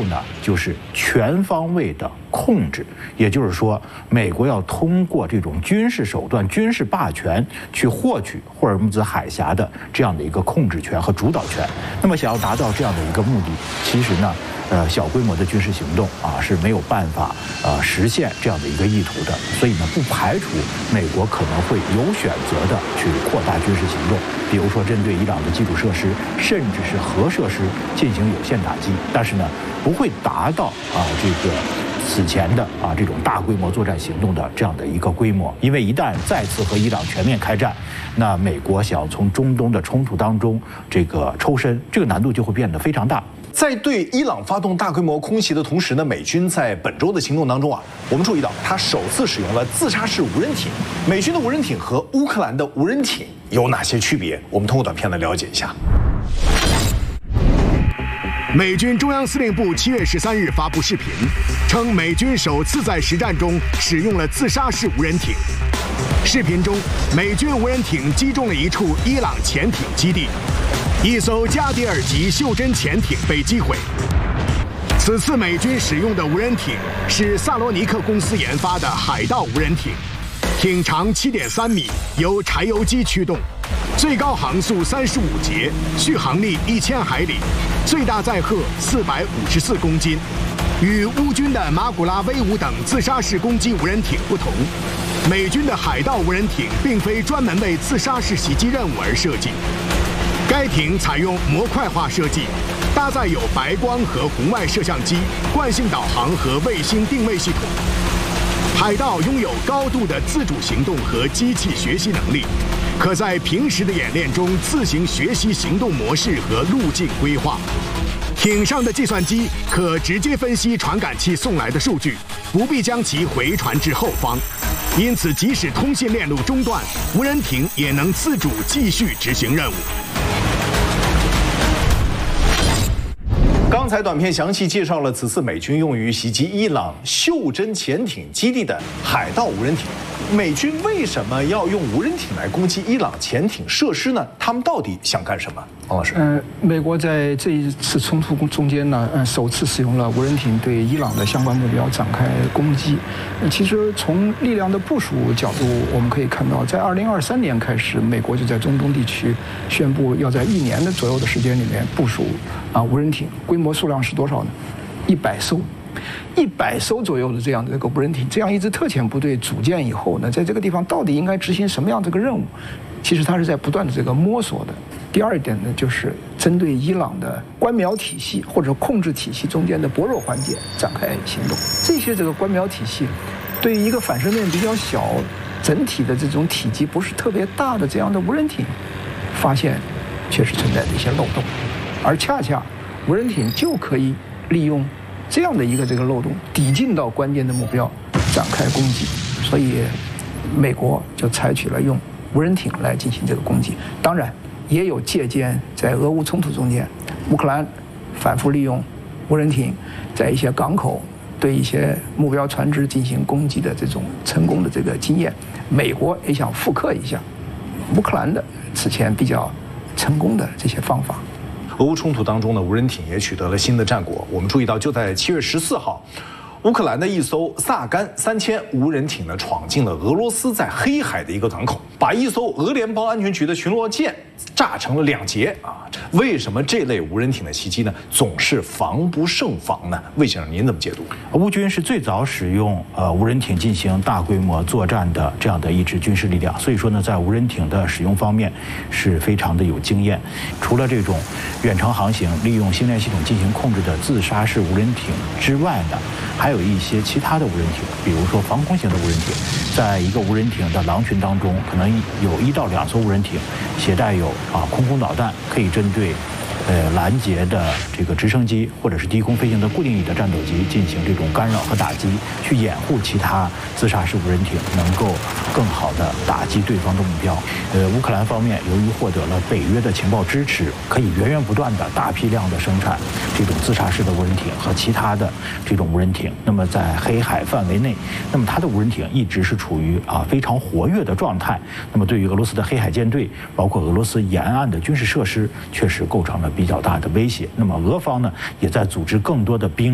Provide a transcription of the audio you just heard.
呢，就是全方位的控制，也就是说，美国要通过这种军事手段、军事霸权去获取霍尔木兹海峡的这样的一个控制权和主导权。那么，想要达到这样的一个目的，其实呢，小规模的军事行动是没有办法实现这样的一个意图的。所以呢，不排除美国可能会有选择的去扩大军事行动，比如说针对伊朗的基础设施，甚至是核设施进行有限打击。但是呢，不会达到这个此前的这种大规模作战行动的这样的一个规模。因为一旦再次和伊朗全面开战，那美国想从中东的冲突当中这个抽身，这个难度就会变得非常大。 在对伊朗发动大规模空袭的同时呢，美军在本周的行动当中我们注意到，它首次使用了自杀式无人艇。美军的无人艇和乌克兰的无人艇有哪些区别？我们通过短片来了解一下。 美军中央司令部7月13日发布视频，称美军首次在实战中使用了自杀式无人艇。视频中，美军无人艇击中了一处伊朗潜艇基地，一艘加迪尔级袖珍潜艇被击毁。此次美军使用的无人艇是萨罗尼克公司研发的海盗无人艇，艇长7.3米，由柴油机驱动，最高航速35节，续航力1000海里，最大载荷454公斤。与乌军的马古拉 V5等自杀式攻击无人艇不同，美军的海盗无人艇并非专门为自杀式袭击任务而设计。该艇采用模块化设计，搭载有白光和红外摄像机、惯性导航和卫星定位系统。海盗拥有高度的自主行动和机器学习能力，可在平时的演练中自行学习行动模式和路径规划。艇上的计算机可直接分析传感器送来的数据，不必将其回传至后方。因此，即使通信链路中断，无人艇也能自主继续执行任务。 刚才短片详细介绍了此次美军用于袭击伊朗袖珍潜艇基地的海盗无人艇。美军为什么要用无人艇来攻击伊朗潜艇设施呢？他们到底想干什么？王老师， 美国在这一次冲突中间呢，首次使用了无人艇对伊朗的相关目标展开攻击。其实从力量的部署角度，我们可以看到，在2023年开始，美国就在中东地区宣布要在1年的左右的时间里面部署无人艇，规模数量是多少呢？100艘。100艘左右的这样的这个无人艇，这样一支特遣部队组建以后呢，在这个地方到底应该执行什么样这个任务？其实它是在不断的这个摸索的。第二点呢，就是针对伊朗的官僚体系或者控制体系中间的薄弱环节展开行动。这些这个官僚体系，对于一个反射面比较小、整体的这种体积不是特别大的这样的无人艇，发现确实存在的一些漏洞，而恰恰无人艇就可以利用这样的一个这个漏洞，抵近到关键的目标，展开攻击。所以，美国就采取了用无人艇来进行这个攻击。当然，也有借鉴在俄乌冲突中间，乌克兰反复利用无人艇在一些港口对一些目标船只进行攻击的这种成功的这个经验。美国也想复刻一下乌克兰的此前比较成功的这些方法。 俄乌冲突当中呢，无人艇也取得了新的战果。我们注意到，就在7月14号，乌克兰的一艘萨甘3000无人艇呢，闯进了俄罗斯在黑海的一个港口，把一艘俄联邦安全局的巡逻舰炸成了2截为什么这类无人艇的袭击呢，总是防不胜防呢？魏先生，您怎么解读？ 乌军是最早使用无人艇进行大规模作战的这样的一支军事力量，所以说呢，在无人艇的使用方面是非常的有经验。除了这种远程航行、利用星链系统进行控制的自杀式无人艇之外呢，还有一些其他的无人艇，比如说防空型的无人艇，在一个无人艇的狼群当中，可能有1到2艘无人艇携带有空空导弹，可以针对拦截的这个直升机或者是低空飞行的固定翼的战斗机进行这种干扰和打击，去掩护其他自杀式无人艇能够更好的打击对方的目标。乌克兰方面由于获得了北约的情报支持，可以源源不断的大批量的生产这种自杀式的无人艇和其他的这种无人艇。那么在黑海范围内，那么它的无人艇一直是处于非常活跃的状态。那么对于俄罗斯的黑海舰队，包括俄罗斯沿岸的军事设施，确实构成了比较大的威胁。那么俄方呢，也在组织更多的兵